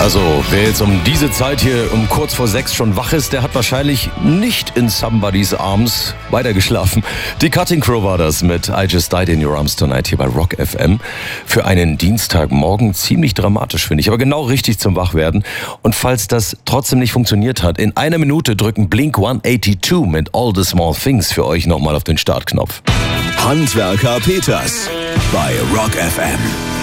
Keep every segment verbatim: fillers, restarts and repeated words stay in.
Also, wer jetzt um diese Zeit hier um kurz vor sechs schon wach ist, der hat wahrscheinlich nicht in Somebody's Arms weitergeschlafen. Die Cutting Crow war das mit I Just Died in Your Arms Tonight hier bei Rock F M. Für einen Dienstagmorgen ziemlich dramatisch, finde ich, aber genau richtig zum Wachwerden. Und falls das trotzdem nicht funktioniert hat, in einer Minute drücken Blink hundertzweiundachtzig mit All the Small Things für euch nochmal auf den Startknopf. Handwerker Peters bei Rock F M.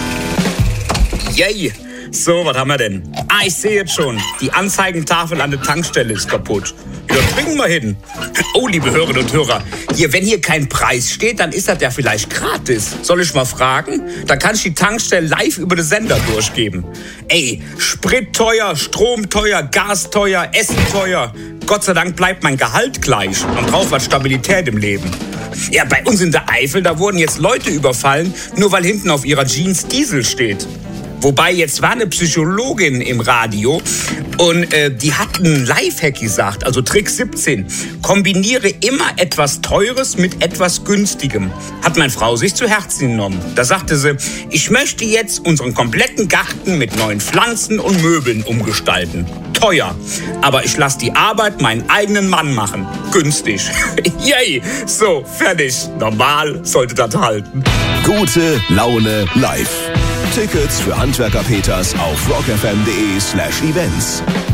Yay! So, was haben wir denn? Ah, ich sehe jetzt schon. Die Anzeigentafel an der Tankstelle ist kaputt. Ja, da dringen wir hin. Oh, liebe Hörerinnen und Hörer, hier, wenn hier kein Preis steht, dann ist das ja vielleicht gratis. Soll ich mal fragen? Dann kann ich die Tankstelle live über den Sender durchgeben. Ey, Sprit teuer, Strom teuer, Gas teuer, Essen teuer. Gott sei Dank bleibt mein Gehalt gleich. Man braucht was Stabilität im Leben. Ja, bei uns in der Eifel, da wurden jetzt Leute überfallen, nur weil hinten auf ihrer Jeans Diesel steht. Wobei, jetzt war eine Psychologin im Radio und äh, die hat einen Lifehack gesagt, also Trick siebzehn. Kombiniere immer etwas Teures mit etwas Günstigem. Hat meine Frau sich zu Herzen genommen. Da sagte sie, ich möchte jetzt unseren kompletten Garten mit neuen Pflanzen und Möbeln umgestalten. Teuer. Aber ich lasse die Arbeit meinen eigenen Mann machen. Günstig. Yay. So, fertig. Normal sollte das halten. Gute Laune live. Tickets für Handwerker Peters auf rockfm.de slash events.